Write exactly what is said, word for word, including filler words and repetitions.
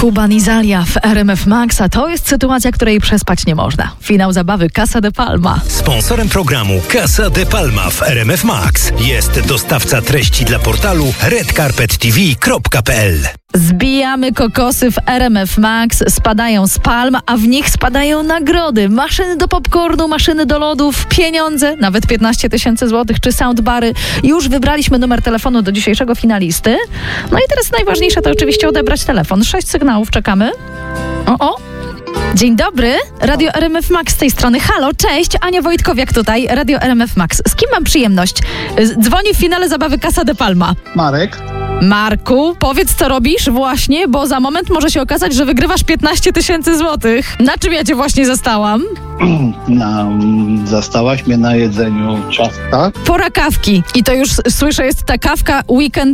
Kuba Nizalia w R M F Max, a to jest sytuacja, której przespać nie można. Finał zabawy Casa de Palma. Sponsorem programu Casa de Palma w R M F Max jest dostawca treści dla portalu red carpet t v kropka p l. Zbijamy kokosy w R M F Max, spadają z palm, a w nich spadają nagrody. Maszyny do popcornu, maszyny do lodów, pieniądze, nawet piętnaście tysięcy złotych, czy soundbary. Już wybraliśmy numer telefonu do dzisiejszego finalisty. No i teraz najważniejsze to oczywiście odebrać telefon. Sześć sygnałów, czekamy. O, o. Dzień dobry, Radio R M F Max z tej strony. Halo, cześć, Ania Wojtkowiak tutaj, Radio R M F Max. Z kim mam przyjemność? Dzwoni w finale zabawy Casa de Palma. Marek. Marku, powiedz, co robisz właśnie, bo za moment może się okazać, że wygrywasz piętnaście tysięcy złotych. Na czym ja cię właśnie zastałam? Na, zastałaś mnie na jedzeniu ciasta. Pora kawki. I to już słyszę, jest ta kawka weekend